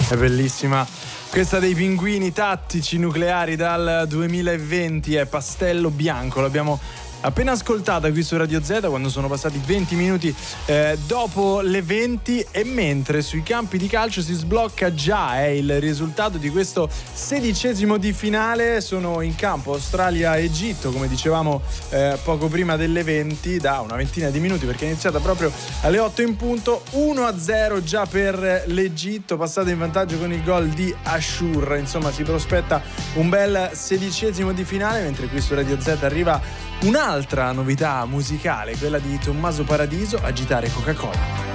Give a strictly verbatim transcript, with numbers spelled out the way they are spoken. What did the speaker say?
È bellissima. Questa dei Pinguini Tattici Nucleari dal duemilaventi è Pastello Bianco. L'abbiamo appena ascoltata qui su Radio Z quando sono passati venti minuti eh, dopo le venti, e mentre sui campi di calcio si sblocca già è il risultato di questo sedicesimo di finale. Sono in campo Australia-Egitto, come dicevamo eh, poco prima delle venti, da una ventina di minuti, perché è iniziata proprio alle otto in punto. Uno a zero già per l'Egitto, passato in vantaggio con il gol di Ashur. Insomma, si prospetta un bel sedicesimo di finale, mentre qui su Radio Z arriva un'altra novità musicale, quella di Tommaso Paradiso, Agitare Coca-Cola.